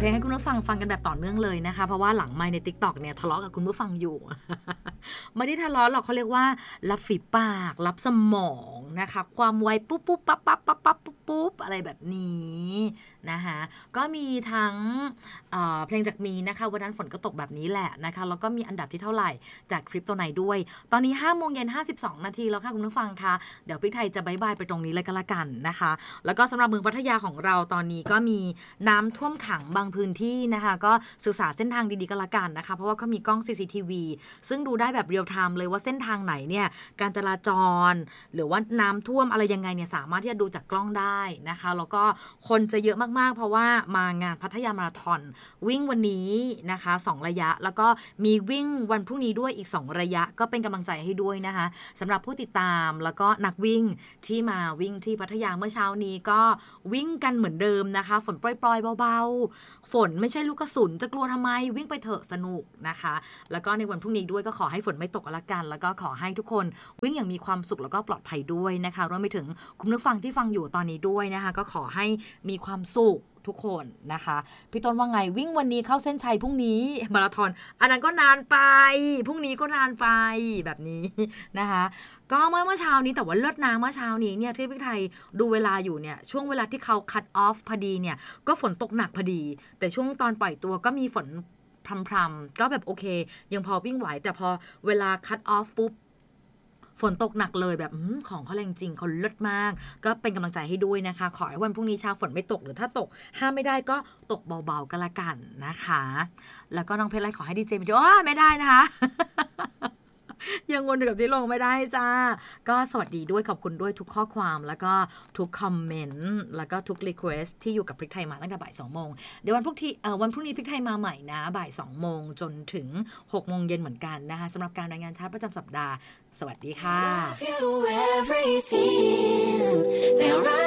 เพลงให้คุณผู้ฟังฟังกันแบบต่อเนื่องเลยนะคะเพราะว่าหลังไมค์ใน TikTok เนี่ยทะเลาะกับคุณผู้ฟังอยู่ ไม่ได้ทะเลาะหรอกเขาเรียกว่ารับฝีปากรับสมองนะคะความไวปุ๊บปุ๊บปั๊บปั๊บปั๊บปั๊บปุ๊บอะไรแบบนี้นะคะก็มีทั้งเพลงจากมีนะคะวันนั้นฝนก็ตกแบบนี้แหละนะคะแล้วก็มีอันดับที่เท่าไหร่จากคลิปตัวไหนด้วยตอนนี้ 5:52 นาทีแล้วค่ะคุณผู้ฟังคะเดี๋ยวพี่ไทยจะบายบายไปตรงนี้เลยก็แล้วกันนะคะแล้วก็สำหรับเมืองพัทยาของเราตอนนี้ก็มีน้ำท่วมขังบางพื้นที่นะคะก็ศึกษาเส้นทางดีๆก็แล้วกันนะคะเพราะว่าเขามีกล้อง CCTV ซึ่งดูได้แบบเรียลไทม์เลยว่าเส้นทางไหนเนี่ยการจราจรหรือว่าน้ำท่วมอะไรยังไงเนี่ยสามารถที่จะดูจากกล้องได้นะคะแล้วก็คนจะเยอะมากๆเพราะว่ามางานพัทยามาราธอนวิ่งวันนี้นะคะ2ระยะแล้วก็มีวิ่งวันพรุ่งนี้ด้วยอีก2ระยะก็เป็นกำลังใจให้ด้วยนะคะสำหรับผู้ติดตามแล้วก็นักวิ่งที่มาวิ่งที่พัทยาเมื่อเช้านี้ก็วิ่งกันเหมือนเดิมนะคะฝนปล่อยๆเบาๆฝนไม่ใช่ลูกกระสุนจะกลัวทำไมวิ่งไปเถอะสนุกนะคะแล้วก็ในวันพรุ่งนี้ด้วยก็ขอให้ฝนไม่ตกละกันแล้วก็ขอให้ทุกคนวิ่งอย่างมีความสุขแล้วก็ปลอดภัยด้วยนะคะรวมไปถึงคุณผู้ฟังที่ฟังอยู่ตอนนี้ด้วยนะคะก็ขอให้มีความสุขทุกคนนะคะพี่ต้นว่าไงวิ่งวันนี้เข้าเส้นชัยพรุ่งนี้มาราธอนอันนั้นก็นานไปพรุ่งนี้ก็นานไปแบบนี้นะคะก็เมื่อเช้านี้แต่ว่าเลิศนะเมื่อเช้านี้เนี่ยที่พี่ไทยดูเวลาอยู่เนี่ยช่วงเวลาที่เขาคัตออฟพอดีเนี่ยก็ฝนตกหนักพอดีแต่ช่วงตอนปล่อยตัวก็มีฝนพรำๆก็แบบโอเคยังพอวิ่งไหวแต่พอเวลาคัตออฟปุ๊บฝนตกหนักเลยแบบของเขาแรงจริงเขาเลิศมากก็เป็นกำลังใจให้ด้วยนะคะขอให้วันพรุ่งนี้เช้าฝนไม่ตกหรือถ้าตกห้ามไม่ได้ก็ตกเบาๆก็แล้วกันนะคะแล้วก็น้องเพชรไลขอให้ดีเจไปด้วยไม่ได้นะคะ ยังวนอยู่กับที่ลงไม่ได้จ้าก็สวัสดีด้วยขอบคุณด้วยทุกข้อความแล้วก็ทุกคอมเมนต์แล้วก็ทุกรีเควสที่อยู่กับพริกไทยมาตั้งแต่บ่าย 2:00 นเดี๋ยววันพรุ่งนี้พริกไทยมาใหม่นะบ่าย 2:00 นจนถึง 6:00 นเหมือนกันนะคะสำหรับการรายงานชาร์ตประจำสัปดาห์สวัสดีค่ะ